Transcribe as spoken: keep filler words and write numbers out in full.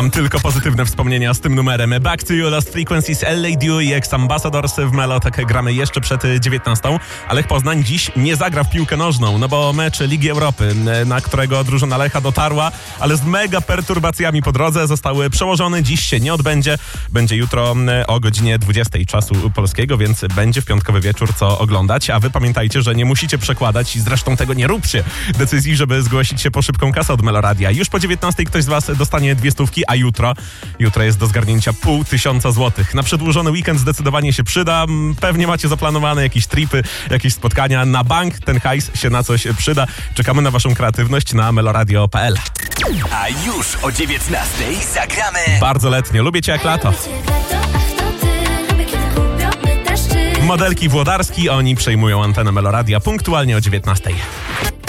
Mam tylko pozytywne wspomnienia z tym numerem. Back to You, Lost Frequencies, L A Dew i Ex-Ambassadors w Melotek gramy jeszcze przed dziewiętnastą. A Lech Poznań dziś nie zagra w piłkę nożną, no bo mecz Ligi Europy, na którego drużyna Lecha dotarła, ale z mega perturbacjami po drodze, zostały przełożone. Dziś się nie odbędzie. Będzie jutro o godzinie dwudziestej czasu polskiego, więc będzie w piątkowy wieczór co oglądać. A wy pamiętajcie, że nie musicie przekładać i zresztą tego nie róbcie decyzji, żeby zgłosić się po szybką kasę od Meloradia. Już po dziewiętnastej ktoś z was dostanie dwie stówki, a jutro, jutro jest do zgarnięcia pół tysiąca złotych. Na przedłużony weekend zdecydowanie się przyda. Pewnie macie zaplanowane jakieś tripy, jakieś spotkania. Na bank ten hajs się na coś przyda. Czekamy na waszą kreatywność na meloradio kropka p l. A już o dziewiętnastej zagramy Bardzo letnio. Lubię cię jak lato. Modelki Włodarski, oni przejmują antenę Meloradia punktualnie o dziewiętnastej.